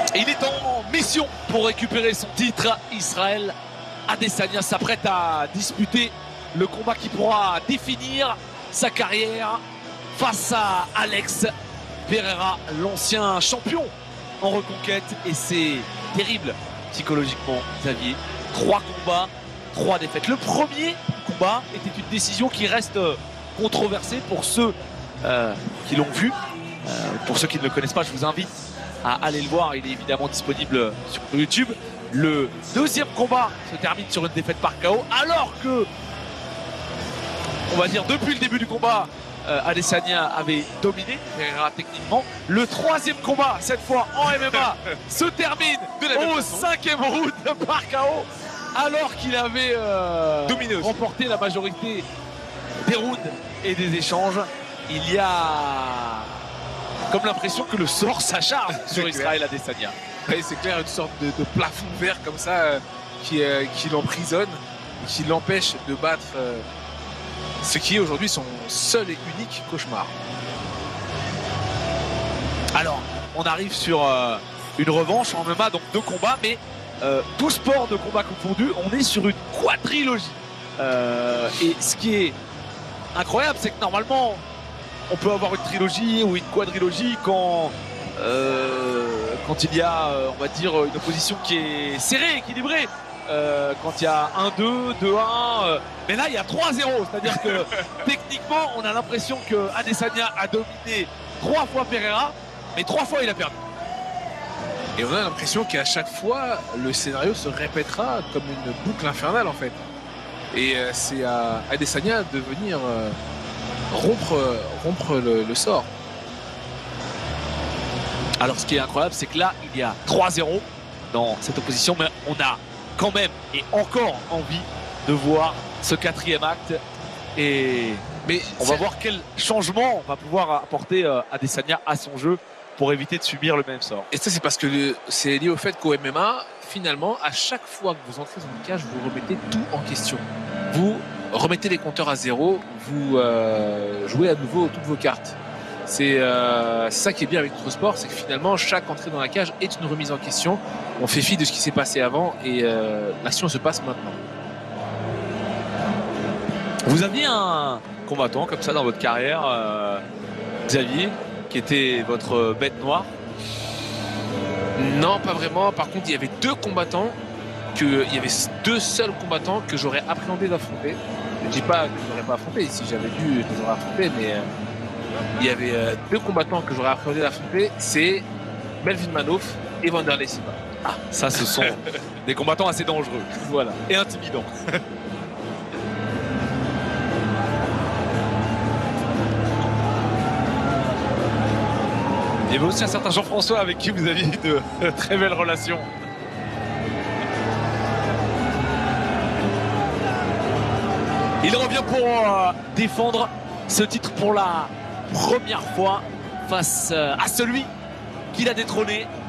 Il est en mission pour récupérer son titre. Israël Adesanya s'apprête à disputer le combat qui pourra définir sa carrière face à Alex Pereira, l'ancien champion en reconquête. Et c'est terrible psychologiquement, Xavier. 3 combats, 3 défaites. Le premier combat était une décision qui reste controversée pour ceux qui l'ont vu. Pour ceux qui ne le connaissent pas, je vous invite à aller le voir. Il est évidemment disponible sur YouTube. Le deuxième combat se termine sur une défaite par KO, alors que, on va dire, depuis le début du combat, Adesanya avait dominé Pereira techniquement. Le troisième combat, cette fois en MMA, se termine au 5e round par KO, alors qu'il avait remporté la majorité des rounds et des échanges. Il y a comme l'impression que le sort s'acharne sur Israël Adesanya. Oui, c'est clair, une sorte de plafond vert comme ça qui l'emprisonne, qui l'empêche de battre ce qui est aujourd'hui son seul et unique cauchemar. Alors, on arrive sur une revanche en MMA, donc 2 combats, mais tout sport de combat confondu, on est sur une quadrilogie. Et ce qui est incroyable, c'est que normalement, on peut avoir une trilogie ou une quadrilogie quand il y a, on va dire, une opposition qui est serrée, équilibrée. Quand il y a 1-2, 2-1, mais là il y a 3-0, c'est-à-dire que techniquement on a l'impression que Adesanya a dominé 3 fois Pereira, mais 3 fois il a perdu. Et on a l'impression qu'à chaque fois le scénario se répétera comme une boucle infernale en fait. Et c'est à Adesanya de venir rompre le sort. Alors ce qui est incroyable, c'est que là il y a 3-0 dans cette opposition, mais on a quand même et encore envie de voir ce 4e acte, mais on va voir quel changement va pouvoir apporter Adesanya à son jeu pour éviter de subir le même sort. Et ça c'est parce que c'est lié au fait qu'au MMA, finalement, à chaque fois que vous entrez dans une cage, vous remettez tout en question. Vous remettez les compteurs à zéro, vous jouez à nouveau toutes vos cartes. C'est ça qui est bien avec notre sport, c'est que finalement chaque entrée dans la cage est une remise en question. On fait fi de ce qui s'est passé avant et l'action se passe maintenant. Vous aviez un combattant comme ça dans votre carrière, Xavier, qui était votre bête noire? Non, pas vraiment. Par contre, il y avait 2 combattants, il y avait 2 seuls combattants que j'aurais appréhendé d'affronter. Je ne dis pas que je n'aurais pas affronté, si j'avais dû, je les aurais affrontés, mais il y avait 2 combattants que j'aurais appréhendé d'affronter, c'est Melvin Manhoef et Wanderlei Silva. Ah, ça ce sont des combattants assez dangereux, Voilà. et intimidants. Il y avait aussi un certain Jean-François avec qui vous aviez de très belles relations. Il revient pour défendre ce titre pour la première fois face à celui qu'il a détrôné